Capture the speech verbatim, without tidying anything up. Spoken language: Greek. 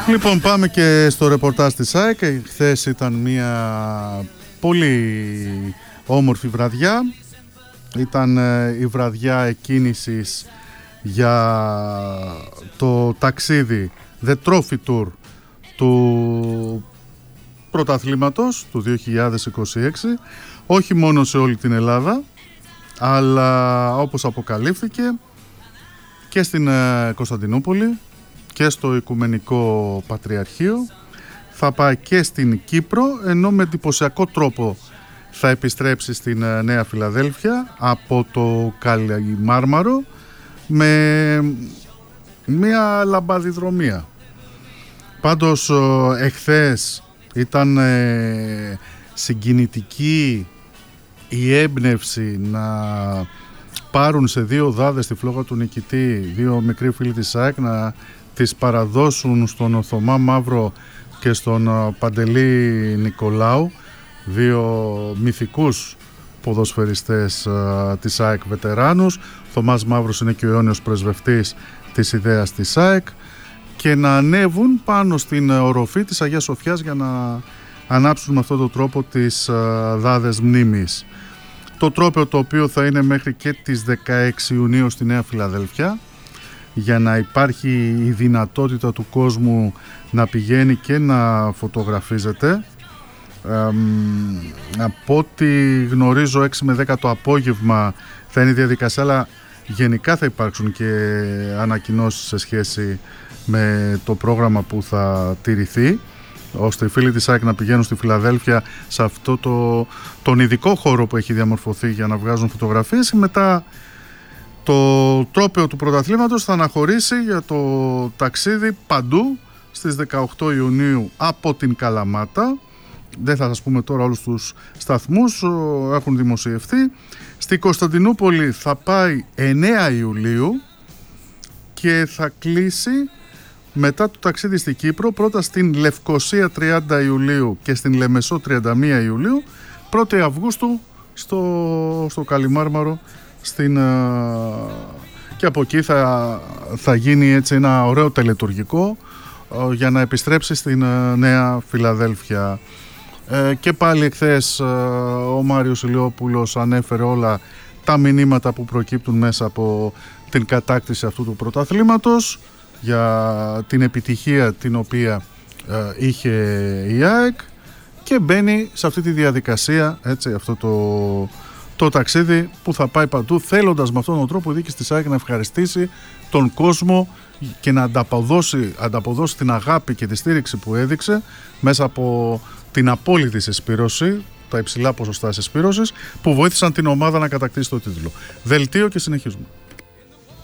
Λοιπόν, πάμε και στο ρεπορτάζ της ΑΕΚ. Χθες ήταν μια πολύ όμορφη βραδιά. Ήταν η βραδιά εκκίνησης για το ταξίδι The Trophy Tour του πρωταθλήματος του δύο χιλιάδες είκοσι έξι, όχι μόνο σε όλη την Ελλάδα, αλλά όπως αποκαλύφθηκε και στην Κωνσταντινούπολη και στο Οικουμενικό Πατριαρχείο, θα πάει και στην Κύπρο, ενώ με εντυπωσιακό τρόπο θα επιστρέψει στην Νέα Φιλαδέλφια από το Καλιμάρμαρο με μια λαμπαδιδρομία. Πάντως εχθές ήταν ε, συγκινητική η έμπνευση να πάρουν σε δύο δάδες τη φλόγα του νικητή, δύο μικροί φίλοι της ΑΕΚ, να τις παραδώσουν στον Θωμά Μαύρο και στον Παντελή Νικολάου, δύο μυθικούς ποδοσφαιριστές uh, της ΑΕΚ βετεράνους. Θωμάς Μαύρος είναι και ο αιώνιος πρεσβευτής της ιδέας της ΑΕΚ, και να ανέβουν πάνω στην οροφή της Αγίας Σοφιάς για να ανάψουν με αυτόν τον τρόπο τις uh, δάδες μνήμης. Το τρόπαιο, το οποίο θα είναι μέχρι και τις δεκαέξι Ιουνίου στη Νέα Φιλαδέλφια, για να υπάρχει η δυνατότητα του κόσμου να πηγαίνει και να φωτογραφίζεται. Ε, από ό,τι γνωρίζω, έξι με δέκα το απόγευμα θα είναι η διαδικασία, αλλά γενικά θα υπάρξουν και ανακοινώσεις σε σχέση με το πρόγραμμα που θα τηρηθεί, ώστε οι φίλοι της ΑΕΚ να πηγαίνουν στη Φιλαδέλφια σε αυτό το, τον ειδικό χώρο που έχει διαμορφωθεί για να βγάζουν φωτογραφίες. Μετά το τρόπαιο του πρωταθλήματος θα αναχωρήσει για το ταξίδι παντού στις δεκαοκτώ Ιουνίου από την Καλαμάτα. Δεν θα σας πούμε τώρα όλους τους σταθμούς, έχουν δημοσιευθεί. Στη Κωνσταντινούπολη θα πάει εννέα Ιουλίου και θα κλείσει μετά το ταξίδι στην Κύπρο, πρώτα στην Λευκοσία τριάντα Ιουλίου και στην Λεμεσό τριάντα μία Ιουλίου, πρώτη Αυγούστου στο, στο Καλιμάρμαρο, στην, και από εκεί θα, θα γίνει έτσι ένα ωραίο τελετουργικό για να επιστρέψει στην Νέα Φιλαδέλφια. Ε, και πάλι εχθές ο Μάριος Ηλιόπουλος ανέφερε όλα τα μηνύματα που προκύπτουν μέσα από την κατάκτηση αυτού του πρωταθλήματος, για την επιτυχία την οποία ε, είχε η ΑΕΚ, και μπαίνει σε αυτή τη διαδικασία, έτσι, αυτό το, το ταξίδι που θα πάει παντού, θέλοντας με αυτόν τον τρόπο η διοίκηση της ΑΕΚ να ευχαριστήσει τον κόσμο και να ανταποδώσει, ανταποδώσει την αγάπη και τη στήριξη που έδειξε μέσα από την απόλυτη συσπήρωση, τα υψηλά ποσοστά συσπήρωσης που βοήθησαν την ομάδα να κατακτήσει το τίτλο. Δελτίο και συνεχίζουμε.